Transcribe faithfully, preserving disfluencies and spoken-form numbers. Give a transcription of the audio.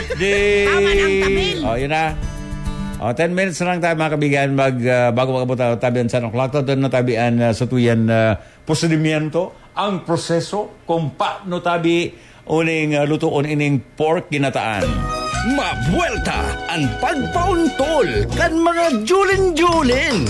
birthday! Tama na ang Camille. Oh, yun na. Oh, ten minutes na lang tayo mga kabigan mag, uh, bago makabuta tabian sa o'clock. Ito na tabian uh, sa tuyan uh, prosedimiento, ang proseso kung paano tabi uning uh, lutoon ining pork ginataan. Mabuelta ang pagpauntol kan mga julin-julin.